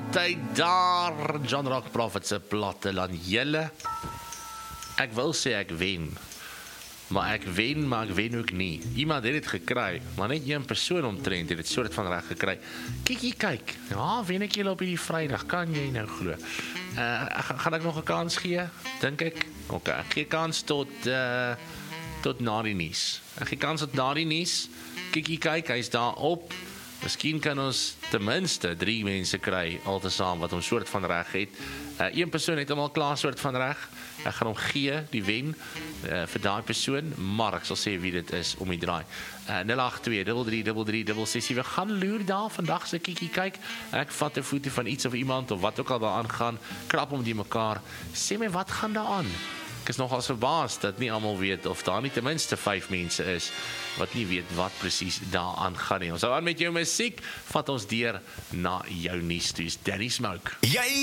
altyd daar, John Rock Prophet se platte lan julle. Ek wil sê ek wen, maar ek wen ook nie. Iemand het dit gekry, maar net een persoon omtrent het dit soort van reg gekry. Kyk, ja, wen ek julle op hierdie Vrydag, kan jy nou glo. Gaan ek nog 'n kans gee? Dink ek. Okay, ek gee kans tot na die nuus. Ek gee kans tot na die nuus. Kyk, hy's daar op. Miskien kan ons ten minste 3 mense kry altesaam wat ons soort van reg het. Een persoon het hom al klaar soort van reg. Ek gaan hom gee die wen vir daai persoon, maar ek sal sê wie dit is om die draai. 082333366. We gaan loer daar vandag se kyk. Ek vat 'n foto van iets of iemand of wat ook al daar aangaan, krap om die mekaar. Sê my wat gaan daar aan? Ek is nogal verbaas dat nie almal weet of daar nie ten minste 5 mense is wat nie weet wat presies daar aangaan nie. Ons hou aan met jou musiek, vat ons deur na jou nuus toe. Danny Smoke.